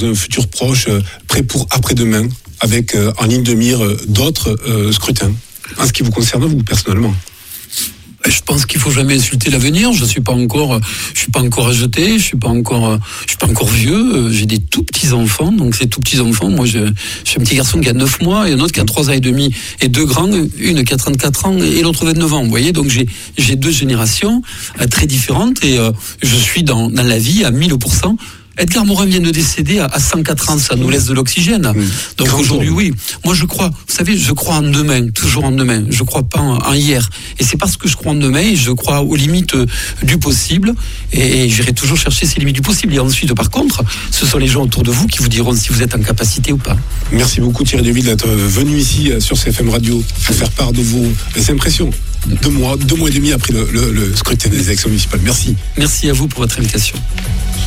dans un futur proche, prêt pour après-demain, avec en ligne de mire d'autres scrutins, en ce qui vous concerne, vous, personnellement? Je pense qu'il faut jamais insulter l'avenir. Je suis pas encore à jeter. Je suis pas encore vieux. J'ai des tout petits enfants. Donc ces tout petits enfants, moi, j'ai un petit garçon qui a 9 mois et un autre qui a 3 ans et demi et 2 grands, une qui a 34 ans et l'autre 29 ans. Vous voyez, donc j'ai 2 générations très différentes et je suis dans la vie à 1000%. Edgar Morin vient de décéder à 104 ans, ça nous laisse de l'oxygène. Donc aujourd'hui, oui. Moi, je crois, vous savez, je crois en demain, toujours en demain. Je crois pas en hier. Et c'est parce que je crois en demain et je crois aux limites du possible. Et j'irai toujours chercher ces limites du possible. Et ensuite, par contre, ce sont les gens autour de vous qui vous diront si vous êtes en capacité ou pas. Merci beaucoup Thierry Deville d'être venu ici sur CFM Radio à faire part de vos impressions. 2 mois et demi après le scrutin des élections municipales. Merci. Merci à vous pour votre invitation.